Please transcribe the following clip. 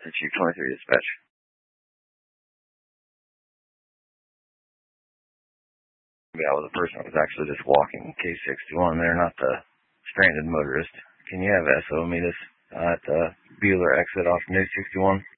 Chief 23 dispatch. Yeah, well, the person was actually just walking K61. They're not the stranded motorist. Can you have SO meet us at the Bueller exit off New 61?